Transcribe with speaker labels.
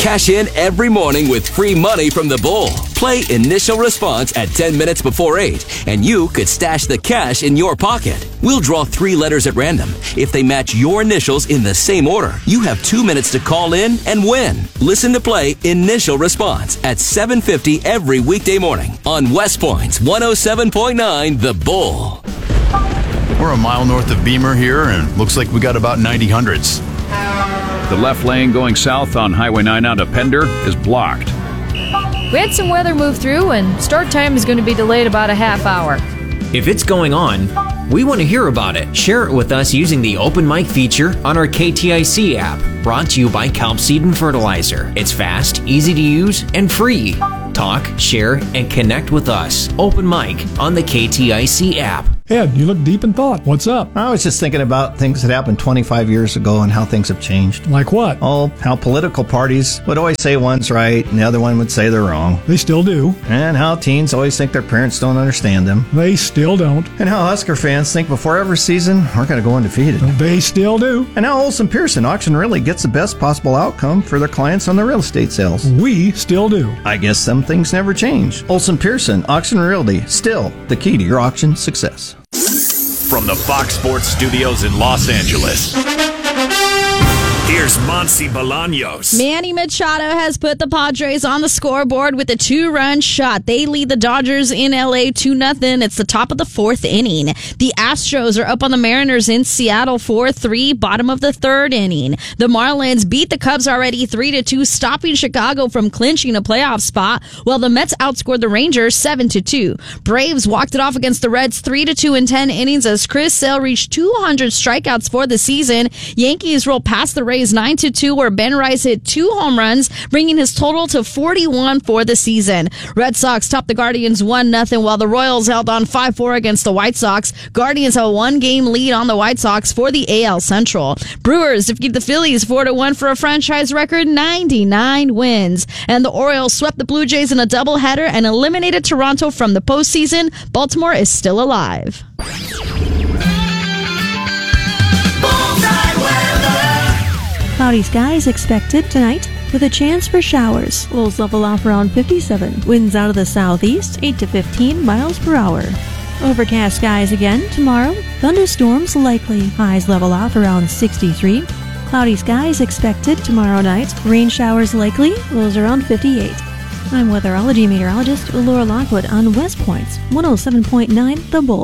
Speaker 1: Cash in every morning with free money from the Bull. Play Initial Response at 10 minutes before 8, and you could stash the cash in your pocket. We'll draw 3 letters at random. If they match your initials in the same order, you have 2 minutes to call in and win. Listen to Play Initial Response at 7:50 every weekday morning on West Point's 107.9 The Bull.
Speaker 2: We're a mile north of Beamer here, and looks like we got about 90 hundredths.
Speaker 3: The left lane going south on Highway 9 out of Pender is blocked.
Speaker 4: We had some weather move through, and start time is going to be delayed about a half hour.
Speaker 5: If it's going on, we want to hear about it. Share it with us using the open mic feature on our KTIC app, brought to you by Kelp Seed and Fertilizer. It's fast, easy to use, and free. Talk, share, and connect with us. Open mic on the KTIC app.
Speaker 6: Ed, you look deep in thought. What's up?
Speaker 7: I was just thinking about things that happened 25 years ago and how things have changed.
Speaker 6: Like what?
Speaker 7: Oh, how political parties would always say one's right and the other one would say they're wrong.
Speaker 6: They still do.
Speaker 7: And how teens always think their parents don't understand them.
Speaker 6: They still don't.
Speaker 7: And how Husker fans think before every season we're going to go undefeated.
Speaker 6: They still do.
Speaker 7: And how Olson Pearson Auction really gets the best possible outcome for their clients on their real estate sales.
Speaker 6: We still do.
Speaker 7: I guess some things never change. Olson Pearson Auction Realty, still the key to your auction success.
Speaker 8: From the Fox Sports Studios in Los Angeles, here's Monse Bolaños.
Speaker 9: Manny Machado has put the Padres on the scoreboard with a 2-run shot. They lead the Dodgers in LA 2-0. It's the top of the 4th inning. The Astros are up on the Mariners in Seattle 4-3, bottom of the 3rd inning. The Marlins beat the Cubs already 3-2, stopping Chicago from clinching a playoff spot, while the Mets outscored the Rangers 7-2. Braves walked it off against the Reds 3-2 in 10 innings as Chris Sale reached 200 strikeouts for the season. Yankees rolled past the Rays 9-2, where Ben Rice hit 2 home runs, bringing his total to 41 for the season. Red Sox topped the Guardians 1-0, while the Royals held on 5-4 against the White Sox. Guardians have a 1-game lead on the White Sox for the AL Central. Brewers defeat the Phillies 4-1 for a franchise record 99 wins. And the Orioles swept the Blue Jays in a doubleheader and eliminated Toronto from the postseason. Baltimore is still alive.
Speaker 10: Cloudy skies expected tonight with a chance for showers. Lows level off around 57. Winds out of the southeast, 8 to 15 miles per hour. Overcast skies again tomorrow. Thunderstorms likely. Highs level off around 63. Cloudy skies expected tomorrow night. Rain showers likely. Lows around 58. I'm weatherology meteorologist Laura Lockwood on West Point's 107.9 The Bull.